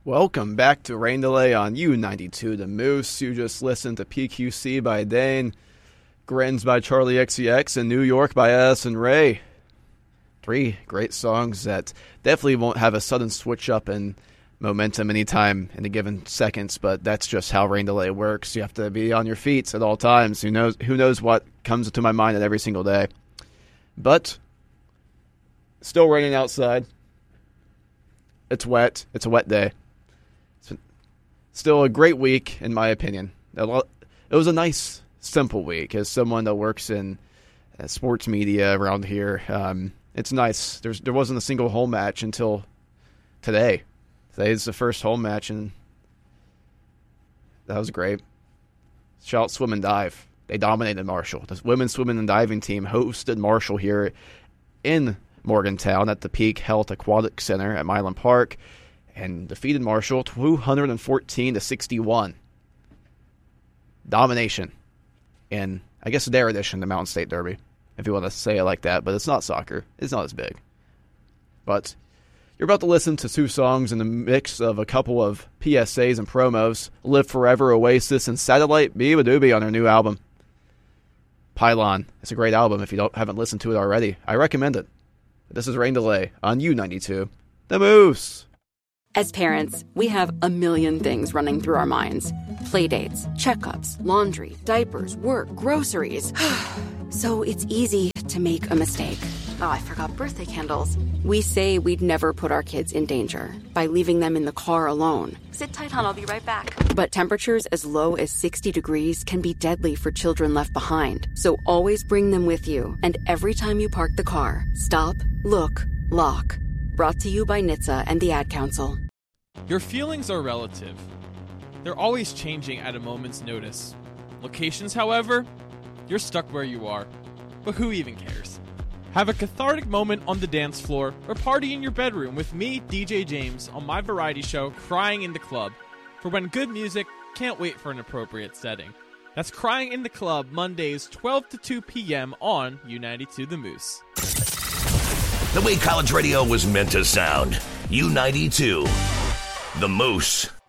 Welcome back to Rain Delay on U92 The Moose. You just listened to PQC by Dane, Grins by Charlie XCX, and New York by Addison Rae. 3 great songs that definitely won't have a sudden switch up in momentum anytime in a given seconds, but that's just how Rain Delay works. You have to be on your feet at all times. Who knows what comes into my mind at every single day. But still raining outside. It's wet. It's a wet day. Still a great week, in my opinion. It was a nice, simple week. As someone that works in sports media around here, it's nice. There wasn't a single home match until today. Today is the first home match, and that was great. Shout out Swim and Dive. They dominated Marshall. The women's swimming and diving team hosted Marshall here in Morgantown at the Peak Health Aquatic Center at Milan Park, and defeated Marshall 214-61. Domination in, I guess, their edition, the Mountain State Derby, if you want to say it like that, but it's not soccer. It's not as big. But you're about to listen to 2 songs in the mix of a couple of PSAs and promos. Live Forever, Oasis, and Satellite Biba Doobie on their new album, Pylon. It's a great album if you haven't listened to it already. I recommend it. This is Rain Delay on U92 The Moose. As parents, we have a million things running through our minds. Playdates, checkups, laundry, diapers, work, groceries. So it's easy to make a mistake. Oh, I forgot birthday candles. We say we'd never put our kids in danger by leaving them in the car alone. Sit tight, hon, I'll be right back. But temperatures as low as 60 degrees can be deadly for children left behind. So always bring them with you. And every time you park the car, stop, look, lock. Brought to you by NHTSA and the Ad Council. Your feelings are relative. They're always changing at a moment's notice. Locations, however, you're stuck where you are. But who even cares? Have a cathartic moment on the dance floor or party in your bedroom with me, DJ James, on my variety show, Crying in the Club, for when good music can't wait for an appropriate setting. That's Crying in the Club, Mondays, 12 to 2 p.m. on U92 The Moose. The way college radio was meant to sound. U92, The Moose.